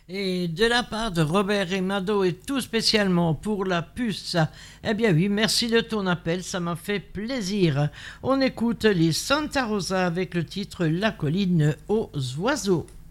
Et de la part de Robert et Mado et tout spécialement pour la puce, eh bien oui, merci de ton appel, ça m'a fait plaisir. On écoute les Santa Rosa avec le titre La colline aux oiseaux.